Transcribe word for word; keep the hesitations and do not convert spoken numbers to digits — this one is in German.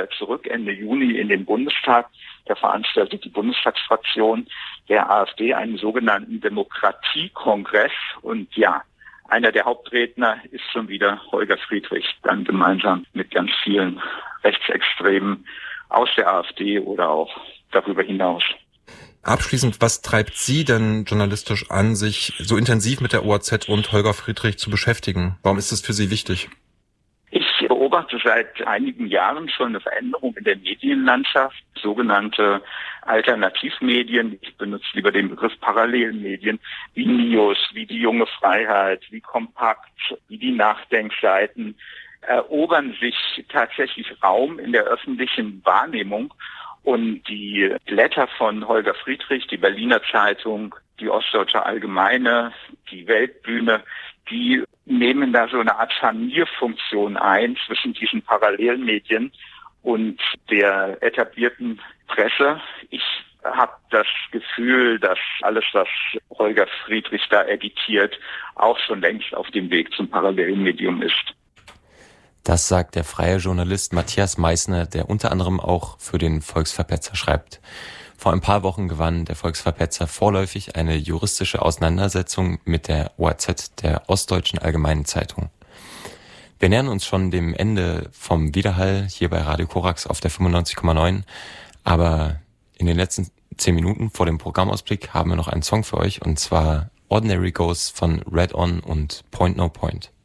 wieder zurück Ende Juni in den Bundestag. Da veranstaltet die Bundestagsfraktion der AfD einen sogenannten Demokratiekongress. Und ja, einer der Hauptredner ist schon wieder Holger Friedrich, dann gemeinsam mit ganz vielen Rechtsextremen aus der AfD oder auch darüber hinaus. Abschließend, was treibt Sie denn journalistisch an, sich so intensiv mit der O A Z und Holger Friedrich zu beschäftigen? Warum ist das für Sie wichtig? Ich beobachte seit einigen Jahren schon eine Veränderung in der Medienlandschaft, sogenannte Alternativmedien. Ich benutze lieber den Begriff Parallelmedien, wie Nios, wie die Junge Freiheit, wie Kompakt, wie die Nachdenkseiten, erobern sich tatsächlich Raum in der öffentlichen Wahrnehmung. Und die Blätter von Holger Friedrich, die Berliner Zeitung, die Ostdeutsche Allgemeine, die Weltbühne, die nehmen da so eine Art Scharnierfunktion ein zwischen diesen Parallelmedien und der etablierten Presse. Ich habe das Gefühl, dass alles, was Holger Friedrich da editiert, auch schon längst auf dem Weg zum Parallelmedium ist. Das sagt der freie Journalist Matthias Meissner, der unter anderem auch für den Volksverpetzer schreibt. Vor ein paar Wochen gewann der Volksverpetzer vorläufig eine juristische Auseinandersetzung mit der O A Z, der Ostdeutschen Allgemeinen Zeitung. Wir nähern uns schon dem Ende vom Widerhall hier bei Radio Korax auf der fünfundneunzig Komma neun, aber in den letzten zehn Minuten vor dem Programmausblick haben wir noch einen Song für euch, und zwar Ordinary Ghosts von Red On und Point No Point.